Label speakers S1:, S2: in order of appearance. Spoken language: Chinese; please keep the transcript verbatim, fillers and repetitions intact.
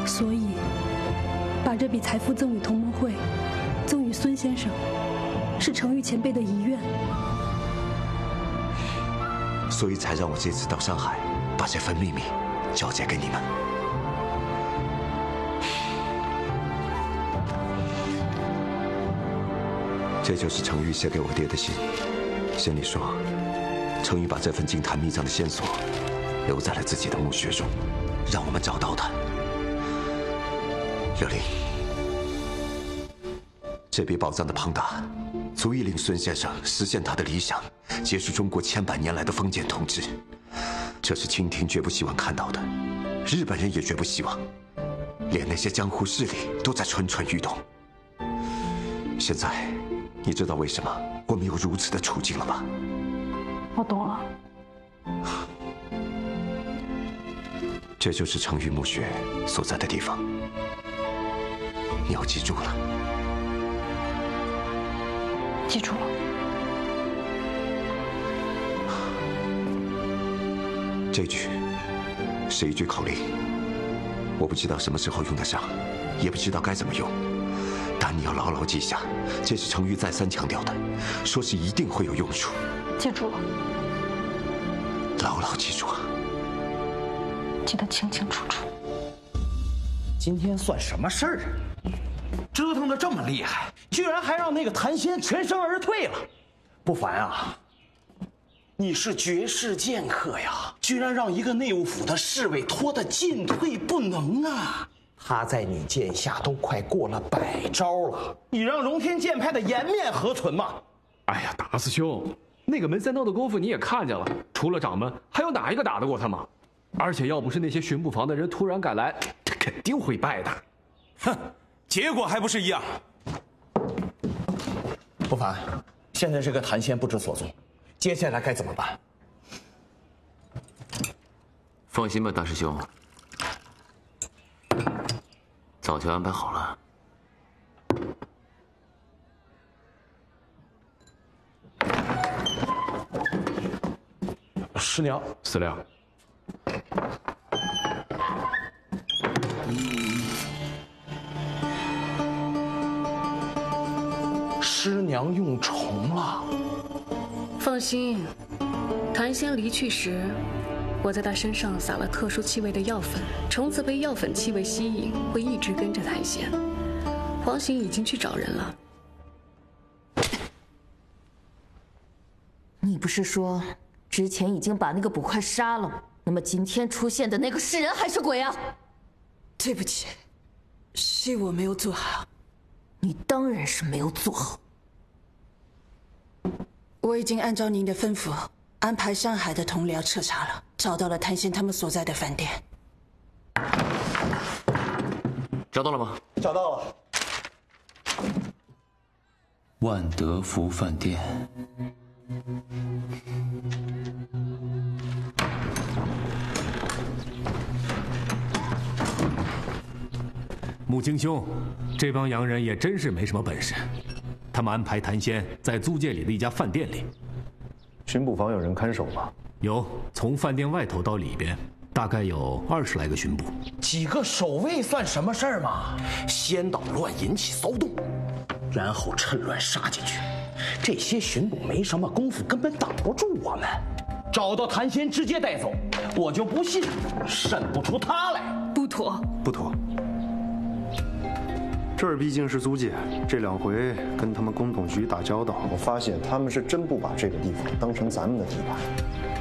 S1: 所以，把这笔财富赠与同盟会，赠与孙先生，是程昱前辈的遗愿。
S2: 所以才让我这次到上海，把这份秘密交接给你们。这就是程昱写给我爹的信，信里说，程昱把这份净坛秘藏的线索留在了自己的墓穴中，让我们找到他。刘玲，这笔宝藏的庞大，足以令孙先生实现他的理想，结束中国千百年来的封建统治。这是清廷绝不希望看到的，日本人也绝不希望，连那些江湖势力都在蠢蠢欲动。现在，你知道为什么我们有如此的处境了吧？
S1: 我懂了。
S2: 这就是程昱墓穴所在的地方，你要记住了。
S1: 记住了。
S2: 这句是一句口令，我不知道什么时候用得上，也不知道该怎么用，但你要牢牢记下，这是程昱再三强调的，说是一定会有用处。
S1: 记住了。
S2: 牢牢记住啊！
S1: 记得清清楚楚。
S3: 今天算什么事儿啊？折腾的这么厉害，居然还让那个谭仙全身而退了。不凡啊，你是绝世剑客呀，居然让一个内务府的侍卫拖得进退不能啊！他在你剑下都快过了百招了，你让荣天剑派的颜面何存嘛？
S4: 哎呀，达师兄，那个门三刀的功夫你也看见了，除了掌门，还有哪一个打得过他吗？而且要不是那些巡捕房的人突然赶来，他肯定会败的。
S5: 哼，结果还不是一样。
S3: 不凡，现在这个谭仙不知所踪，接下来该怎么办？
S6: 放心吧，大师兄，早就安排好了。
S3: 师娘，
S4: 司令。
S3: 师娘用虫了。
S7: 放心，谭仙离去时，我在他身上撒了特殊气味的药粉，虫子被药粉气味吸引，会一直跟着谭仙。黄行已经去找人了。
S8: 你不是说之前已经把那个捕快杀了吗？那么今天出现的那个是人还是鬼啊？
S9: 对不起，是我没有做好。
S8: 你当然是没有做好。
S9: 我已经按照您的吩咐安排上海的同僚彻查了，找到了谭仙他们所在的饭店。
S6: 找到了吗？
S3: 找到了。
S6: 万德福饭店。
S5: 穆京兄，这帮洋人也真是没什么本事。他们安排谭仙在租界里的一家饭店里。
S10: 巡捕房有人看守吗？
S5: 有，从饭店外头到里边，大概有二十来个巡捕。
S3: 几个守卫算什么事儿嘛？先捣乱，引起骚动，然后趁乱杀进去。这些巡捕没什么功夫，根本挡不住我们。找到谭仙，直接带走，我就不信审不出他来。
S7: 不妥，
S10: 不妥。这儿毕竟是租界，这两回跟他们工统局打交道，我发现他们是真不把这个地方当成咱们的地盘。